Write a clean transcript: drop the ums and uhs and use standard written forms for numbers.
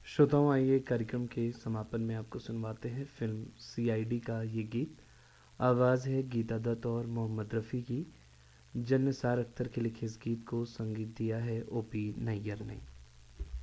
श्रोताओं, आइए कार्यक्रम के समापन में आपको सुनवाते हैं फिल्म सीआईडी का ये गीत। आवाज़ है गीता दत्त और मोहम्मद रफ़ी की। जन्नसार अख्तर के लिखे इस गीत को संगीत दिया है ओपी नैयर ने।